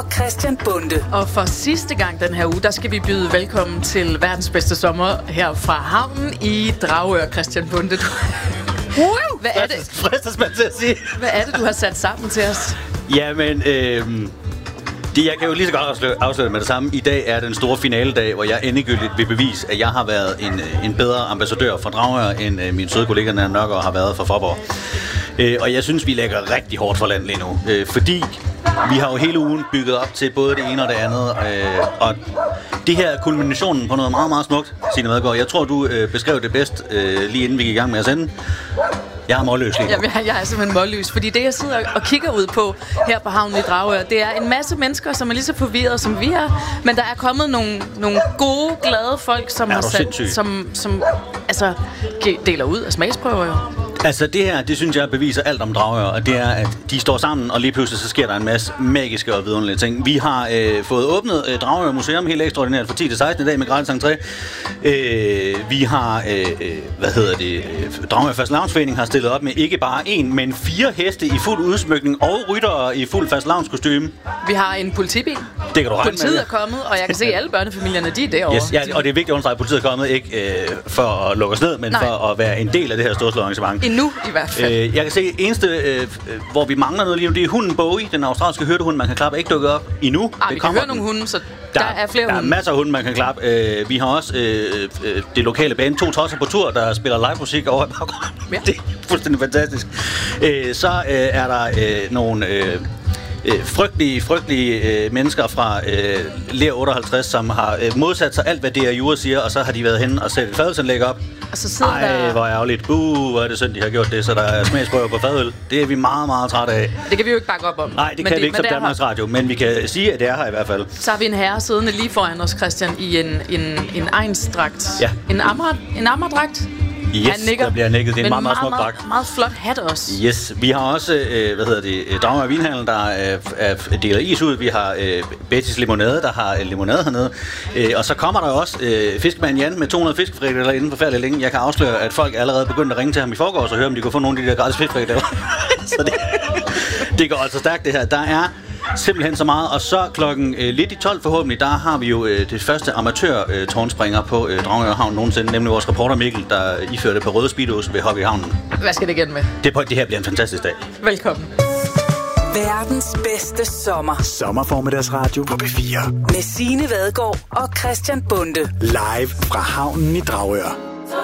Christian Bonde. Og for sidste gang den her uge, der skal vi byde velkommen til verdens bedste sommer her fra havnen i Dragør, Christian Bonde. Hvad er det? Fristes man til at sige. Hvad er det, du har sat sammen til os? Jamen, jeg kan jo lige så godt afsløre med det samme. I dag er den store finaledag, hvor jeg endegyldigt vil bevise, at jeg har været en bedre ambassadør for Dragør, end min søde kollega Nana Nørgaard har været for Faaborg. Og jeg synes, vi lægger rigtig hårdt for land lige nu. Fordi vi har jo hele ugen bygget op til både det ene og det andet. Og det her er kulminationen på noget meget, meget smukt, Signe Vadgaard. Jeg tror, du beskrev det bedst lige inden vi gik i gang med at sende. Jeg er målløs lige nu. Jeg er simpelthen målløs, fordi det, jeg sidder og kigger ud på her på havnen i Dragør, det er en masse mennesker, som er lige så forvirrede, som vi er. Men der er kommet nogle gode, glade folk, som har sat, som altså deler ud af smagsprøver jo. Altså det her, det synes jeg beviser alt om Dragør, og det er, at de står sammen, og lige pludselig så sker der en masse magiske og vidunderlige ting. Vi har fået åbnet Dragør Museum helt ekstraordinært fra 10 til 16 i dag med gratis entré. Vi har, Dragør Fastelavnsforening har stillet op med ikke bare 1, men 4 heste i fuld udsmykning og ryttere i fuld fastelavnskostyme. Vi har en politibil. Det kan du regne med. Politiet er kommet, og jeg kan se, at alle børnefamilierne, de er derovre. Yes, ja, og det er vigtigt at understrege, at politiet er kommet ikke for at lukke os ned, men for at være en del af det her store arrangement. Endnu i hvert fald. Jeg kan se, eneste, hvor vi mangler noget lige nu, det er hunden Bowie, den australske hyrdehund, man kan klappe, ikke dukket op endnu. Vi kan høre nogle hunde, så der er flere hunde. Der er masser af hunde, man kan klappe. Vi har også det lokale band, 2 tosser på tur, der spiller live musik over i baggrunden. Ja. Det er fuldstændig fantastisk. Så er der nogle frygtelige mennesker fra Ler 58, som har modsat sig alt, hvad DRU siger, og så har de været henne og sat et fadelsanlæg op. Og så sidder der... hvor ærgerligt. Hvor er det synd, de har gjort det, så der er smagsprøver på fadøl. Det er vi meget, meget trætte af. Det kan vi jo ikke bakke op om. Nej, det kan vi ikke som Danmarks Radio, men vi kan sige, at det er her i hvert fald. Så har vi en herre siddende lige foran os, Christian, i en egnsdragt. Ja. En ammerdragt. Yes, der bliver nikket. Det er en meget smuk dragt. Meget flot hat også. Yes, vi har også, Dragør Vinhandel, der deler is ud. Vi har Bettys Limonade, der har limonade hernede. Og så kommer der også fiskemand Jan med 200 fiskefrikadeller inden for færdig længe. Jeg kan afsløre, at folk allerede begyndte at ringe til ham i forgårs og høre, om de kunne få nogle af de der gratis fiskefrikadeller. Så det går altså stærkt, det her. Der er simpelthen så meget. Og så klokken lidt i 12 forhåbentlig, der har vi jo det første amatør-tårnspringer på Dragør Havn nogensinde, nemlig vores reporter Mikkel, der iførte på røde speedos ved Hockey Havnen. Hvad skal det igen med? Det her bliver en fantastisk dag. Velkommen. Verdens bedste sommer. Sommerformiddagsradio på P4. Med Signe Vadgaard og Christian Bonde. Live fra havnen i Dragør.